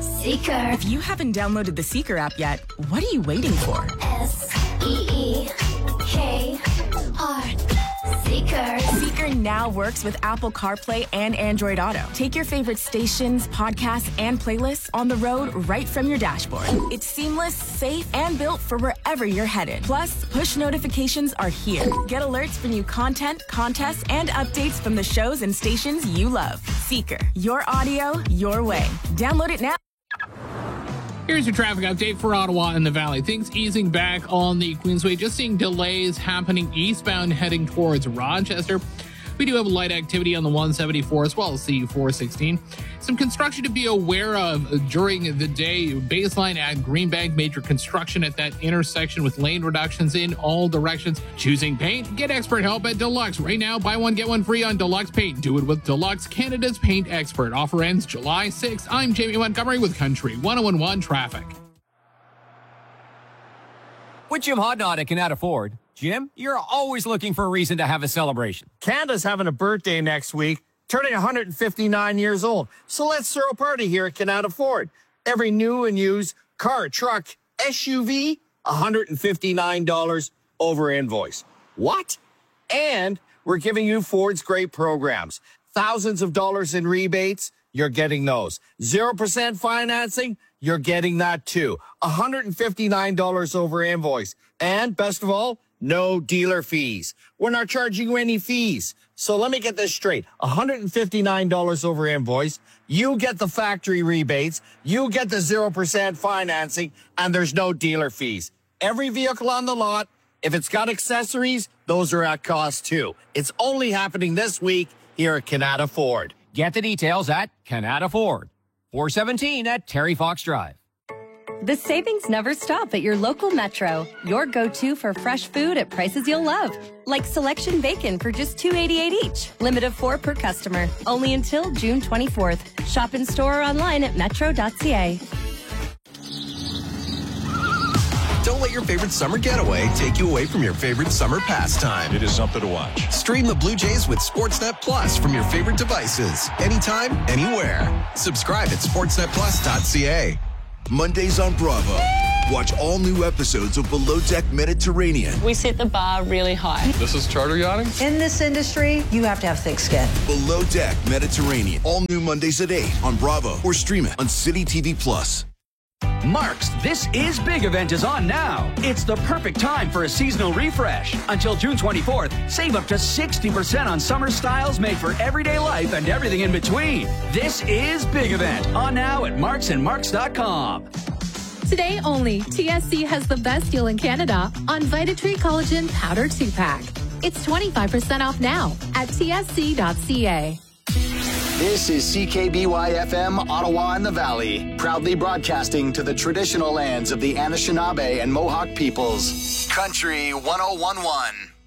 Seeker. If you haven't downloaded the Seeker app yet, what are you waiting for? S-E-E-K-R. Seeker. Seeker now works with Apple CarPlay and Android Auto. Take your favorite stations, podcasts, and playlists on the road right from your dashboard. It's seamless, safe, and built for wherever you're headed. Plus, push notifications are here. Get alerts for new content, contests, and updates from the shows and stations you love. Seeker. Your audio, your way. Download it now. Here's your traffic update for Ottawa and the Valley. Things easing back on the Queensway. Just seeing delays happening eastbound heading towards Rochester. We do have light activity on the 174 as well as the 416. Some construction to be aware of during the day. Baseline at Greenbank, major construction at that intersection with lane reductions in all directions. Choosing paint? Get expert help at Deluxe. Right now, buy one, get one free on Deluxe Paint. Do it with Deluxe, Canada's paint expert. Offer ends July 6th. I'm Jamie Montgomery with Country 1011 Traffic. With Jim Hodnott at Canada Ford. Jim, you're always looking for a reason to have a celebration. Canada's having a birthday next week, turning 159 years old. So let's throw a party here at Canada Ford. Every new and used car, truck, SUV, $159 over invoice. What? And we're giving you Ford's great programs. Thousands of dollars in rebates, you're getting those. 0% financing, you're getting that too. $159 over invoice. And best of all, no dealer fees. We're not charging you any fees. So let me get this straight. $159 over invoice. You get the factory rebates. You get the 0% financing, and there's no dealer fees. Every vehicle on the lot, if it's got accessories, those are at cost too. It's only happening this week here at Canada Ford. Get the details at Canada Ford. 417 at Terry Fox Drive. The savings never stop at your local Metro. Your go-to for fresh food at prices you'll love. Like selection bacon for just $2.88 each. Limit of 4 per customer. Only until June 24th. Shop in store or online at metro.ca. Don't let your favorite summer getaway take you away from your favorite summer pastime. It is something to watch. Stream the Blue Jays with Sportsnet Plus from your favorite devices. Anytime, anywhere. Subscribe at sportsnetplus.ca. Mondays on Bravo. Watch all new episodes of Below Deck Mediterranean. We set the bar really high. This is charter yachting? In this industry, you have to have thick skin. Below Deck Mediterranean. All new Mondays at 8 on Bravo or stream it on City TV Plus. Mark's This Is Big event is on now. It's the perfect time for a seasonal refresh. Until June 24th, save up to 60% on summer styles made for everyday life and everything in between. This Is Big event on now at marksandmarks.com. Today only, TSC has the best deal in Canada on Vitatree Collagen Powder 2-pack. It's 25% off now at tsc.ca. This is CKBY-FM, Ottawa and the Valley, proudly broadcasting to the traditional lands of the Anishinaabe and Mohawk peoples. Country 1011.